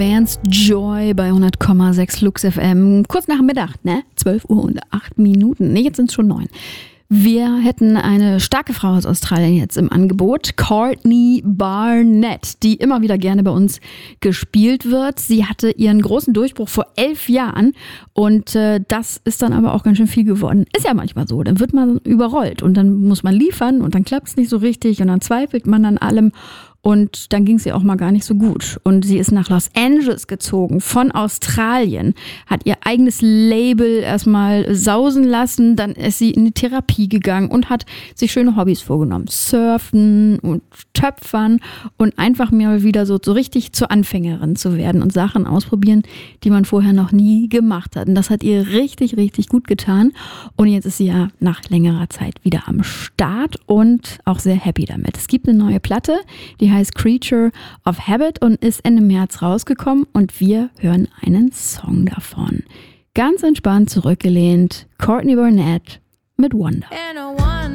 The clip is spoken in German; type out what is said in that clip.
Vance Joy bei 100,6 Lux FM. Kurz nach Mittag, ne? 12 Uhr und 8 Minuten. Ne, jetzt sind es schon 9. Wir hätten eine starke Frau aus Australien jetzt im Angebot, Courtney Barnett, die immer wieder gerne bei uns gespielt wird. Sie hatte ihren großen Durchbruch vor 11 Jahren und das ist dann aber auch ganz schön viel geworden. Ist ja manchmal so, dann wird man überrollt und dann muss man liefern und dann klappt es nicht so richtig und dann zweifelt man an allem. Und dann ging es ihr auch mal gar nicht so gut. Und sie ist nach Los Angeles gezogen, von Australien, hat ihr eigenes Label erstmal sausen lassen, dann ist sie in die Therapie gegangen und hat sich schöne Hobbys vorgenommen. Surfen und Töpfern und einfach mal wieder so richtig zur Anfängerin zu werden und Sachen ausprobieren, die man vorher noch nie gemacht hat. Und das hat ihr richtig, richtig gut getan. Und jetzt ist sie ja nach längerer Zeit wieder am Start und auch sehr happy damit. Es gibt eine neue Platte, die heißt Creature of Habit und ist Ende März rausgekommen und wir hören einen Song davon. Ganz entspannt zurückgelehnt, Courtney Barnett mit Wonder.